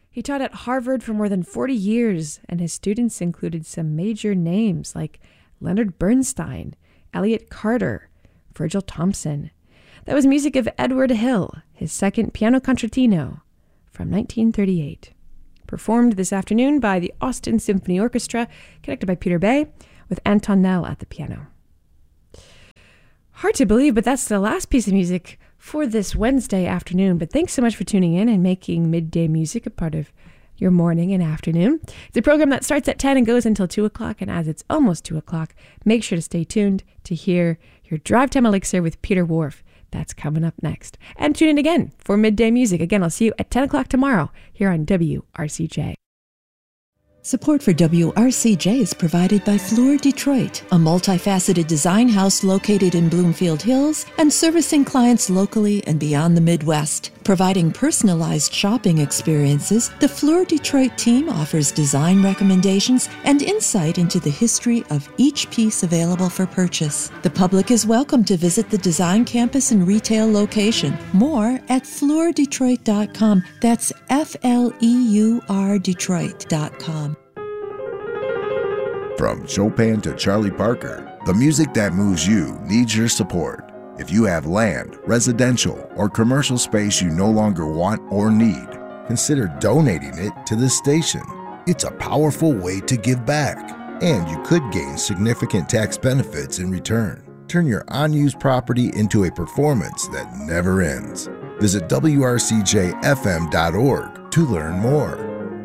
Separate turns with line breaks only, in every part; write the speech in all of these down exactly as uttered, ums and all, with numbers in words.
He taught at Harvard for more than forty years, and his students included some major names like Leonard Bernstein, Elliott Carter, Virgil Thompson. That was music of Edward Hill, his second piano concertino from nineteen thirty-eight. Performed this afternoon by the Austin Symphony Orchestra, conducted by Peter Bay, with Anton Nell at the piano. Hard to believe, but that's the last piece of music for this Wednesday afternoon. But thanks so much for tuning in and making Midday Music a part of your morning and afternoon. It's a program that starts at ten and goes until two o'clock. And as it's almost two o'clock, make sure to stay tuned to hear your Drive Time Elixir with Peter Wharf. That's coming up next. And tune in again for Midday Music. Again, I'll see you at ten o'clock tomorrow here on W R C J.
Support for W R C J is provided by Fluor Detroit, a multifaceted design house located in Bloomfield Hills and servicing clients locally and beyond the Midwest. Providing personalized shopping experiences, the Fluor Detroit team offers design recommendations and insight into the history of each piece available for purchase. The public is welcome to visit the design campus and retail location. More at fluor detroit dot com. That's F L E U R Detroit dot com.
From Chopin to Charlie Parker, the music that moves you needs your support. If you have land, residential, or commercial space you no longer want or need, consider donating it to this station. It's a powerful way to give back, and you could gain significant tax benefits in return. Turn your unused property into a performance that never ends. Visit W R C J F M dot org to learn more.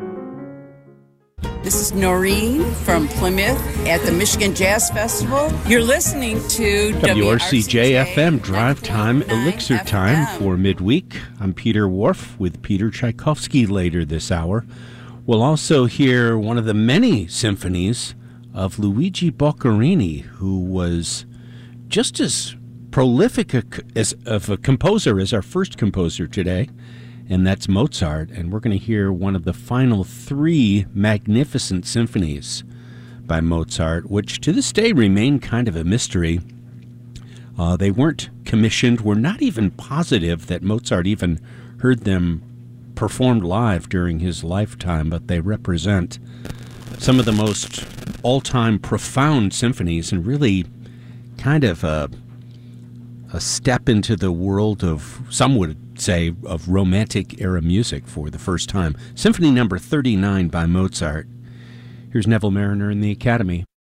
This is Noreen from Plymouth at the Michigan Jazz Festival. You're listening to
W R C J F M Drive Time Elixir Time for midweek. I'm Peter Wharf with Peter Tchaikovsky later this hour. We'll also hear one of the many symphonies of Luigi Boccherini, who was just as prolific a, as of a composer as our first composer today, and that's Mozart. And we're going to hear one of the final three magnificent symphonies by Mozart, which to this day remain kind of a mystery. Uh, they weren't commissioned. We're not even positive that Mozart even heard them performed live during his lifetime, but they represent some of the most all-time profound symphonies and really kind of a, a step into the world of, some would say, of romantic era music for the first time. Symphony number thirty-nine by Mozart. Here's Neville Mariner and the Academy.